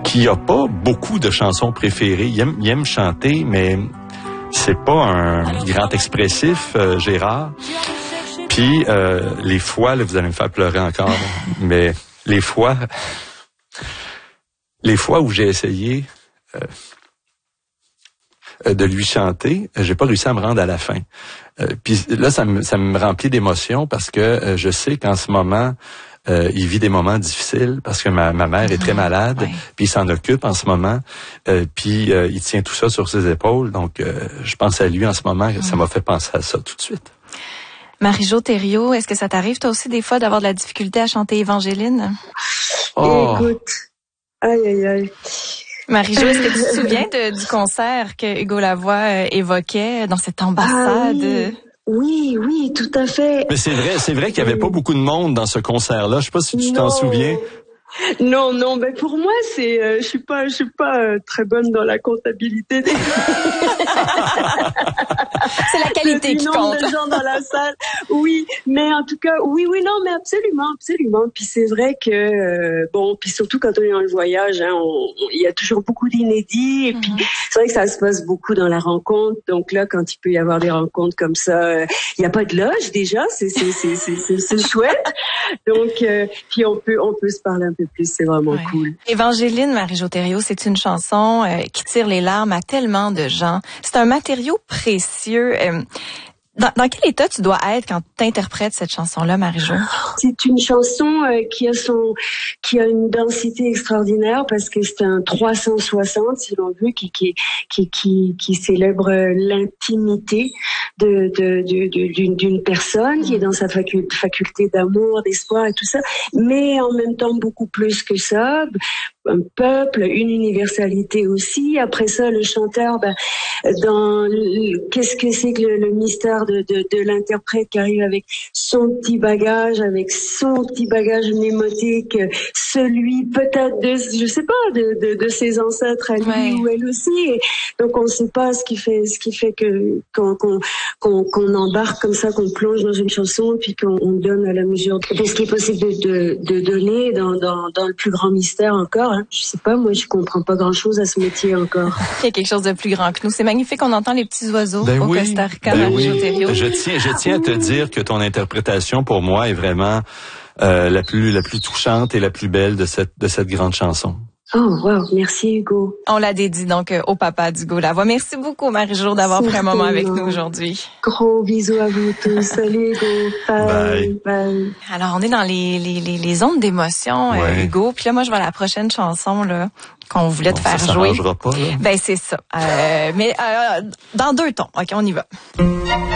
qui a pas beaucoup de chansons préférées. Il aime chanter, mais c'est pas un grand expressif, Gérard. Puis les fois, là, vous allez me faire pleurer encore, mais les fois où j'ai essayé de lui chanter, j'ai pas réussi à me rendre à la fin. Puis là, ça me remplit d'émotion parce que je sais qu'en ce moment, il vit des moments difficiles parce que ma mère est très malade, puis il s'en occupe en ce moment, puis il tient tout ça sur ses épaules. Donc, je pense à lui en ce moment, ça m'a fait penser à ça tout de suite. Marie-Jo Thériault, est-ce que ça t'arrive toi aussi des fois d'avoir de la difficulté à chanter Évangeline? Oh. Écoute, aïe. Marie-Jo, est-ce que tu te souviens du concert que Hugo Lavoie évoquait dans cette ambassade? Oui, tout à fait. Mais c'est vrai qu'il y avait pas beaucoup de monde dans ce concert-là. Je sais pas si tu t'en souviens. Non, ben pour moi c'est je suis pas très bonne dans la comptabilité des c'est la qualité qui compte. De gens dans la salle. Oui, mais en tout cas oui non mais absolument. Puis c'est vrai que puis surtout quand on est dans le voyage il y a toujours beaucoup d'inédits et puis c'est vrai que ça se passe beaucoup dans la rencontre. Donc là quand il peut y avoir des rencontres comme ça, il y a pas de loge déjà, c'est chouette. Donc puis on peut se parler un peu plus, c'est vraiment cool. Évangeline, Marie-Jo Thériault, c'est une chanson qui tire les larmes à tellement de gens. C'est un matériau précieux. Dans quel état tu dois être quand tu interprètes cette chanson-là, Marie-Jo? C'est une chanson qui a une densité extraordinaire parce que c'est un 360, si l'on veut, qui célèbre l'intimité d'une personne qui est dans sa faculté d'amour, d'espoir et tout ça, mais en même temps beaucoup plus que ça. Un peuple, une universalité aussi. Après ça, le chanteur, qu'est-ce que c'est que le mystère de l'interprète qui arrive avec son petit bagage mnémotique, celui peut-être de ses ancêtres à lui ou elle aussi. Et donc on ne sait pas ce qui fait que qu'on embarque comme ça, qu'on plonge dans une chanson puis qu'on donne à la mesure de ce qui est possible de donner dans le plus grand mystère encore. Je sais pas, moi je comprends pas grand-chose à ce métier encore. Il y a quelque chose de plus grand que nous. C'est magnifique, on entend les petits oiseaux au Costa Rica. Je tiens à te dire que ton interprétation pour moi est vraiment la plus touchante et la plus belle de cette grande chanson. Oh wow, merci Hugo. On l'a dédié donc au papa d'Hugo Lavoie. Merci beaucoup Marie-Jo d'avoir pris un moment avec nous aujourd'hui. Gros bisous à vous tous. Salut Hugo. Bye. Alors on est dans les ondes d'émotion, Hugo. Puis là moi je vais à la prochaine chanson là qu'on voulait te faire jouer. Ça pas, là. Ben c'est ça. Mais dans 2 tons. OK, on y va.